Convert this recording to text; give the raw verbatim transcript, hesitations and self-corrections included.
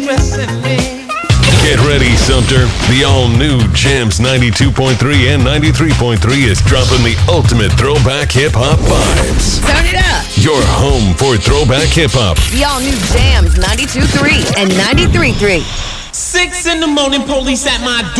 Get ready, Sumter. The all-new Jams ninety-two point three and ninety-three point three is dropping the ultimate throwback hip-hop vibes. Turn it up. Your home for throwback hip-hop. The all-new Jams ninety-two point three and ninety-three point three. Six in the morning, police at my door.